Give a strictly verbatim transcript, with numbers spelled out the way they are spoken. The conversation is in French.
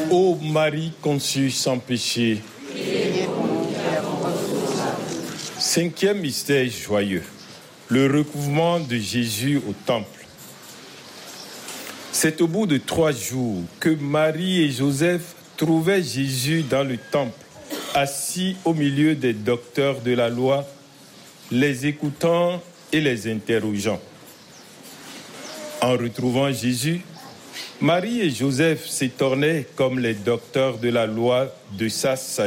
Ô Marie conçue sans péché. Cinquième mystère joyeux, le recouvrement de Jésus au temple. C'est au bout de trois jours que Marie et Joseph trouvaient Jésus dans le temple, assis au milieu des docteurs de la loi, les écoutant et les interrogeant. En retrouvant Jésus, Marie et Joseph s'étonnaient comme les docteurs de la loi de sa sagesse.